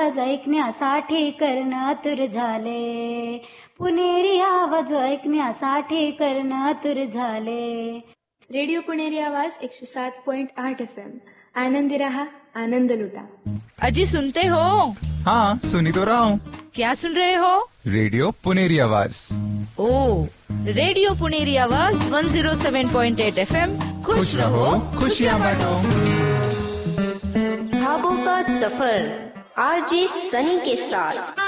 आवाज ऐकण्यासाठी कर्ण आतुर झाले. पुणेरी आवाज ऐकण्यासाठी कर्ण आतुर झाले. रेडिओ पुणेरी आवाज 107.8 FM. आनंदी रहा, आनंद लुटा. अजी सुनते हो? हाँ, सुनी तो रहा हूँ. क्या सुन रहे हो? रेडियो पुनेरी आवाज. ओ, रेडियो पुनेरी आवाज 107.8 FM. खुश रहो, खुशियाँ बांटो. ख्वाबों का सफर RJ सनी के साथ.